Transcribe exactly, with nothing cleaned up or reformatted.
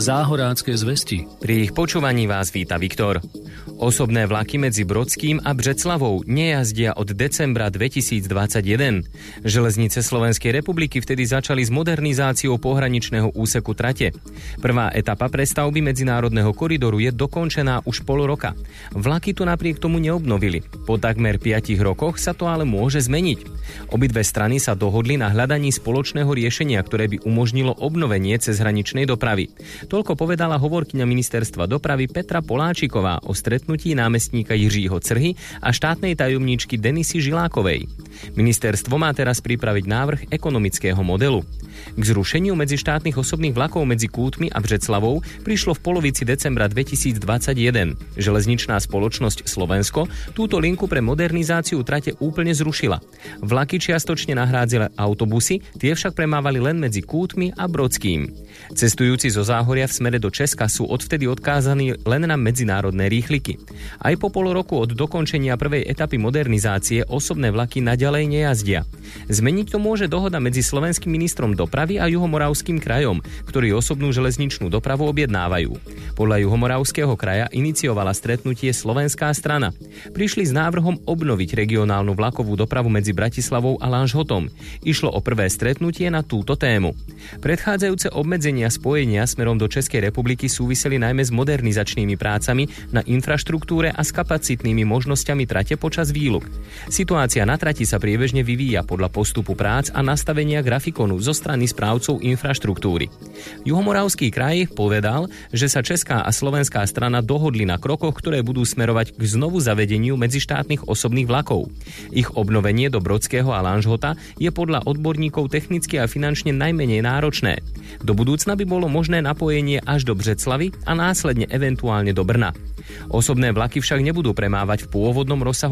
Záhorácké zvesti. Pri ich počúvaní vás víta Viktor. Osobné vlaky medzi Brodským a Břeclavou nejazdia od decembra dvetisícdvadsaťjeden. Železnice Slovenskej republiky vtedy začali s modernizáciou pohraničného úseku trate. Prvá etapa prestavby medzinárodného koridoru je dokončená už pol roka. Vlaky tu napriek tomu neobnovili. Po takmer piatich rokoch sa to ale môže zmeniť. Obidve strany sa dohodli na hľadaní spoločného riešenia, ktoré by umožnilo obnovenie cezhraničnej dopravy. Toľko povedala hovorkyňa ministerstva dopravy Petra Poláčiková o stretnutí námestníka Jiřího Crhy a štátnej tajomníčky Denisy Žilákovej. Ministerstvo má teraz pripraviť návrh ekonomického modelu. K zrušeniu medzištátnych osobných vlakov medzi Kútmi a Břeclavou prišlo v polovici decembra dvetisícdvadsaťjeden. Železničná spoločnosť Slovensko túto linku pre modernizáciu trate úplne zrušila. Vlaky čiastočne nahrádzali autobusy, tie však premávali len medzi Kútmi a Brodským. Cestujúci zo Záhoria v smere do Česka sú odvtedy odkázaní len na medzinárodné rýchliky. Aj po pol roku od dokončenia prvej etapy modernizácie osobné vlaky naďalej nejazdia. Zmeniť to môže dohoda medzi slovenským ministrom dopravy a Juhomoravským krajom, ktorí osobnú železničnú dopravu objednávajú. Podľa Juhomoravského kraja iniciovala stretnutie slovenská strana. Prišli s návrhom obnoviť regionálnu vlakovú dopravu medzi Bratislavou a Lanžhotom. Išlo o prvé stretnutie na túto tému. Predchádzajúce obmedzenia spojenia smerom do Českej republiky súviseli najmä s modernizačnými prácami na infraštruktúre a s kapacitnými možnosťami trate počas výluk. Situácia na trati sa priebežne vyvíja podľa postupu prác a nastavenia grafikonu zo strany správcov infraštruktúry. Juhomoravský kraj povedal, že sa česká a slovenská strana dohodli na krokoch, ktoré budú smerovať k znovu zavedeniu medzištátnych osobných vlakov. Ich obnovenie do Brodského a Lanžhota je podľa odborníkov technicky a finančne najmenej náročné. Do budúcna by bolo možné napojenie až do Břeclavy a následne eventuálne do Brna. Osobné vlaky však nebudú premávať v pôvodnom rozsahu